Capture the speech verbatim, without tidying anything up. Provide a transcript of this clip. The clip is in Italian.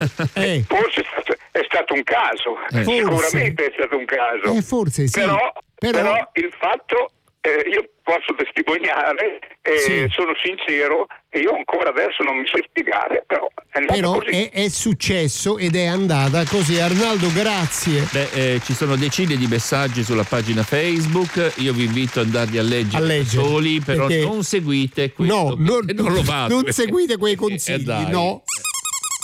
Eh. Forse è stato, è stato un caso, Eh. sicuramente è stato un caso. Eh, forse sì. Però, Però- però il fatto, eh, io posso testimoniare, eh, Sì. sono sincero, e io ancora adesso non mi so spiegare, però è andato Però così. è, è successo ed è andata così. Arnaldo, grazie. Beh, eh, ci sono decine di messaggi sulla pagina Facebook, io vi invito ad andarli a leggere, A leggere, soli, però perché- non seguite questo, No, non, non lo fate. non seguite quei Eh, consigli, dai. no.